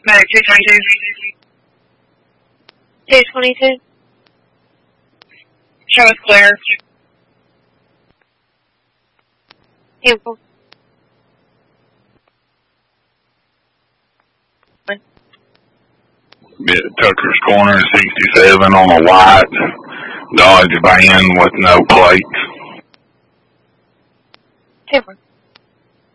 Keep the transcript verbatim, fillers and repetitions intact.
Medic two twenty-two. two twenty-two. Show us clear. Cancel. Yeah, Tucker's Corner, sixty-seven on a white Dodge van with no plates. Cancel.